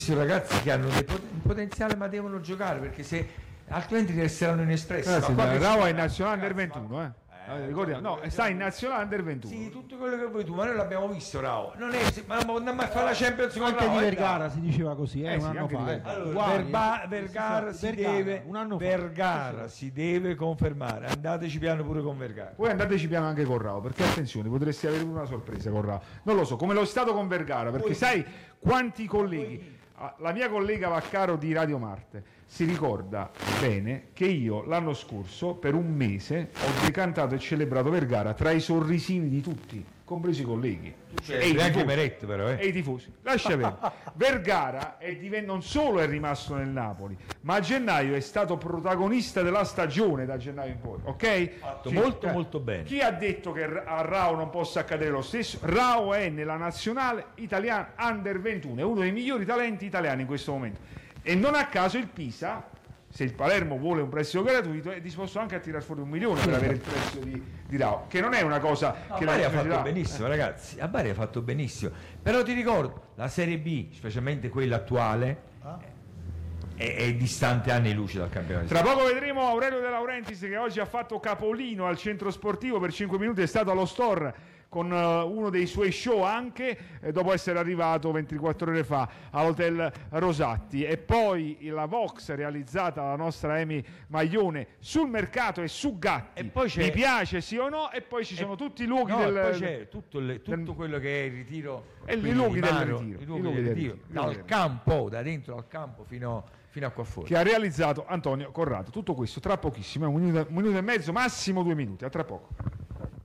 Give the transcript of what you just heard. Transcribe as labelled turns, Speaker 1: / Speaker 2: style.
Speaker 1: ragazzi che hanno un potenziale ma devono giocare, perché se altrimenti resteranno inespressi.
Speaker 2: Rao è in nazionale under 21, ricordiamo, sta in nazionale under 21.
Speaker 1: Sì, tutto quello che vuoi tu, ma noi l'abbiamo visto Rao. Non è, ma non mai fa la Champions con
Speaker 3: anche
Speaker 1: Rao,
Speaker 3: di Vergara si diceva così, un anno fa.
Speaker 1: Allora, Vergara si deve confermare. Andateci piano pure con Vergara.
Speaker 2: Poi andateci piano anche con Rao, perché attenzione, potresti avere una sorpresa con Rao. Non lo so, come lo è stato con Vergara, perché sai quanti colleghi. La mia collega Vaccaro di Radio Marte si ricorda bene che io l'anno scorso per un mese ho decantato e celebrato Vergara tra i sorrisini di tutti, compresi i colleghi.
Speaker 1: E anche Meret, però,
Speaker 2: e i tifosi. Lascia bene. Vergara non solo è rimasto nel Napoli, ma a gennaio è stato protagonista della stagione, da gennaio in poi, ok?
Speaker 1: Fatto molto bene.
Speaker 2: Chi ha detto che a Rao non possa accadere lo stesso? Rao è nella nazionale italiana under 21, è uno dei migliori talenti italiani in questo momento, e non a caso il Pisa, se il Palermo vuole un prestito gratuito, è disposto anche a tirare fuori 1 milione per avere il prezzo di Rao, che non è una cosa che
Speaker 1: Bari ha fatto benissimo, ragazzi. A Bari ha fatto benissimo, però ti ricordo la Serie B, specialmente quella attuale, è distante anni luce dal campionato.
Speaker 2: Tra poco vedremo Aurelio De Laurentiis, che oggi ha fatto capolino al centro sportivo per 5 minuti, è stato allo Store con uno dei suoi show anche, dopo essere arrivato 24 ore fa all'Hotel Rosatti. E poi la Vox realizzata dalla nostra Emi Maglione sul mercato e su Gatti.
Speaker 1: E poi
Speaker 2: mi piace sì o no? E poi ci sono tutti i luoghi
Speaker 1: e poi c'è tutto quello che è il ritiro
Speaker 2: e i luoghi del ritiro,
Speaker 1: dal campo, da dentro al campo fino a qua fuori,
Speaker 2: che ha realizzato Antonio Corrado. Tutto questo tra pochissimo, un minuto e mezzo, massimo 2 minuti. A tra poco.